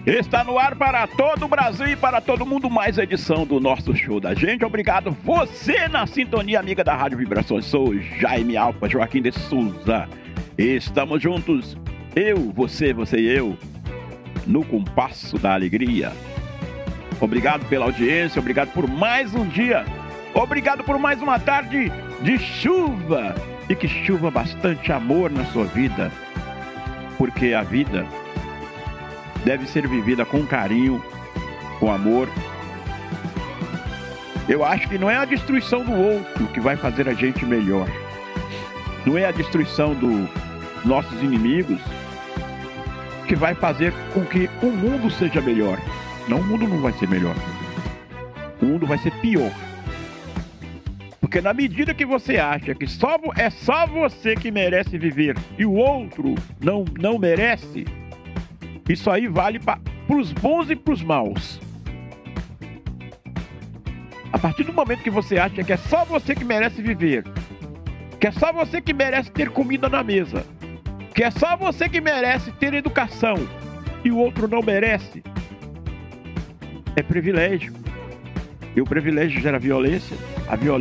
Está no ar para todo o Brasil e para todo mundo mais edição do nosso show da gente. Obrigado você na sintonia amiga da Rádio Vibrações. Sou Jaime Alfa Joaquim de Souza. Estamos juntos, eu, você e eu, no compasso da alegria. Obrigado pela audiência, obrigado por mais um dia, obrigado por mais uma tarde de chuva. E que chuva bastante amor na sua vida, porque a vida deve ser vivida com carinho, com amor. Eu acho que não é a destruição do outro que vai fazer a gente melhor. Não é a destruição dos nossos inimigos que vai fazer com que o mundo seja melhor. Não, o mundo não vai ser melhor. O mundo vai ser pior. Porque na medida que você acha que é só você que merece viver e o outro não merece, isso aí vale para os bons e para os maus. A partir do momento que você acha que é só você que merece viver, que é só você que merece ter comida na mesa, que é só você que merece ter educação e o outro não merece, é privilégio. E o privilégio gera violência. A violência